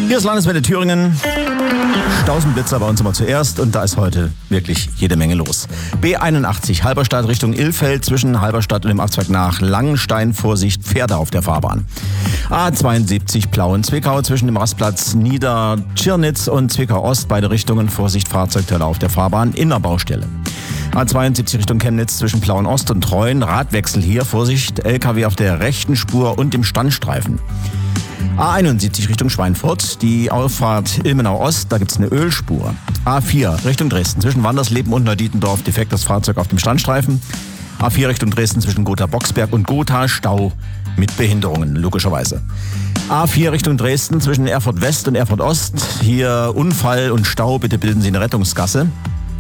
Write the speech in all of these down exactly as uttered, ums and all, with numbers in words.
Hier ist Landeswelle Thüringen. Stausenblitzer bei uns immer zuerst und da ist heute wirklich jede Menge los. B einundachtzig, Halberstadt Richtung Ilfeld, zwischen Halberstadt und dem Abzweig nach Langenstein, Vorsicht, Pferde auf der Fahrbahn. A zweiundsiebzig, Plauen-Zwickau, zwischen dem Rastplatz Niedertschirnitz und Zwickau-Ost, beide Richtungen, Vorsicht, Fahrzeugteile auf der Fahrbahn, in der Baustelle. A zweiundsiebzig Richtung Chemnitz, zwischen Plauen-Ost und Treuen, Radwechsel hier, Vorsicht, L K W auf der rechten Spur und im Standstreifen. A einundsiebzig Richtung Schweinfurt, die Auffahrt Ilmenau-Ost, da gibt es eine Ölspur. A vier Richtung Dresden, zwischen Wandersleben und Neudietendorf, defektes Fahrzeug auf dem Standstreifen. A vier Richtung Dresden, zwischen Gotha-Boxberg und Gotha, Stau mit Behinderungen, logischerweise. A vier Richtung Dresden, zwischen Erfurt West und Erfurt Ost, hier Unfall und Stau, bitte bilden Sie eine Rettungsgasse.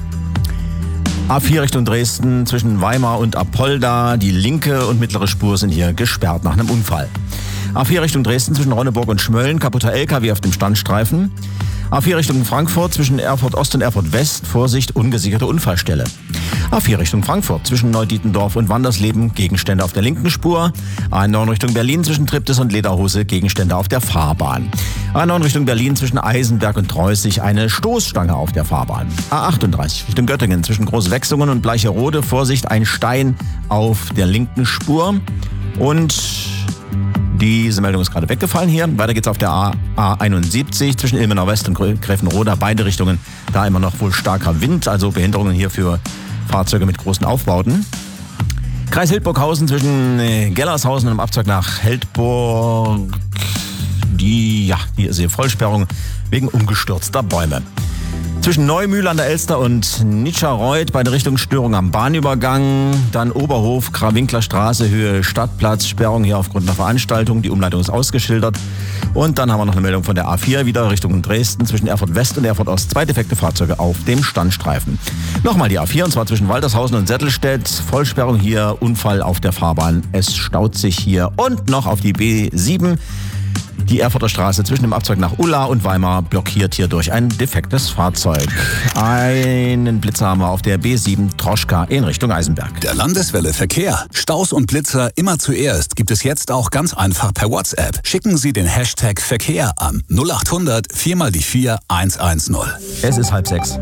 A vier Richtung Dresden, zwischen Weimar und Apolda, die linke und mittlere Spur sind hier gesperrt nach einem Unfall. A vier Richtung Dresden, zwischen Ronneburg und Schmölln, kaputter L K W auf dem Standstreifen. A vier Richtung Frankfurt, zwischen Erfurt Ost und Erfurt West, Vorsicht, ungesicherte Unfallstelle. A vier Richtung Frankfurt, zwischen Neudietendorf und Wandersleben, Gegenstände auf der linken Spur. A neun Richtung Berlin, zwischen Triptis und Lederhose, Gegenstände auf der Fahrbahn. A neun Richtung Berlin, zwischen Eisenberg und Treußig, eine Stoßstange auf der Fahrbahn. A achtunddreißig Richtung Göttingen, zwischen Großwechsungen und Bleicherode, Vorsicht, ein Stein auf der linken Spur. Und diese Meldung ist gerade weggefallen hier. Weiter geht's auf der A einundsiebzig zwischen Ilmenau West und Gräfenroda. Beide Richtungen, da immer noch wohl starker Wind, also Behinderungen hier für Fahrzeuge mit großen Aufbauten. Kreis Hildburghausen zwischen Gellershausen und dem Abzweig nach Heldburg. Die, ja, hier ist hier Vollsperrung wegen umgestürzter Bäume. Zwischen Neumühl an der Elster und Nitscherreuth, beide Richtungen Störung am Bahnübergang. Dann Oberhof, Krawinkeler Straße, Höhe Stadtplatz, Sperrung hier aufgrund einer Veranstaltung. Die Umleitung ist ausgeschildert. Und dann haben wir noch eine Meldung von der A vier, wieder Richtung Dresden, zwischen Erfurt West und Erfurt Ost. Zwei defekte Fahrzeuge auf dem Standstreifen. Nochmal die A vier, und zwar zwischen Waltershausen und Settelstedt. Vollsperrung hier, Unfall auf der Fahrbahn. Es staut sich hier. Und noch auf die B sieben. Die Erfurter Straße zwischen dem Abzweig nach Ulla und Weimar blockiert hier durch ein defektes Fahrzeug. Einen Blitzer haben wir auf der B sieben Troschka in Richtung Eisenberg. Der Landeswelle Verkehr. Staus und Blitzer immer zuerst gibt es jetzt auch ganz einfach per WhatsApp. Schicken Sie den Hashtag Verkehr an null acht hundert vier mal die vier eins eins null. Es ist halb sechs.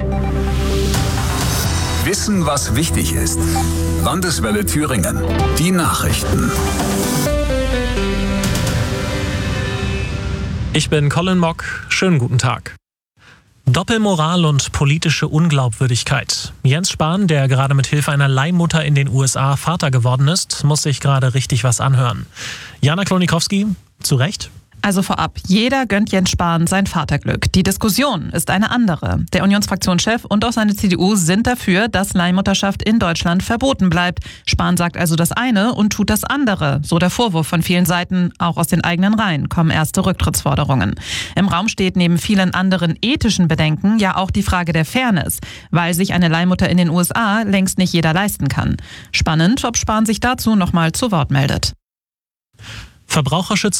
Wissen, was wichtig ist. Landeswelle Thüringen. Die Nachrichten. Ich bin Colin Mock. Schönen guten Tag. Doppelmoral und politische Unglaubwürdigkeit. Jens Spahn, der gerade mit Hilfe einer Leihmutter in den U S A Vater geworden ist, muss sich gerade richtig was anhören. Jana Klonikowski, zu Recht? Also vorab, jeder gönnt Jens Spahn sein Vaterglück. Die Diskussion ist eine andere. Der Unionsfraktionschef und auch seine C D U sind dafür, dass Leihmutterschaft in Deutschland verboten bleibt. Spahn sagt also das eine und tut das andere. So der Vorwurf von vielen Seiten. Auch aus den eigenen Reihen kommen erste Rücktrittsforderungen. Im Raum steht neben vielen anderen ethischen Bedenken ja auch die Frage der Fairness, weil sich eine Leihmutter in den U S A längst nicht jeder leisten kann. Spannend, ob Spahn sich dazu nochmal zu Wort meldet. Verbraucherschützer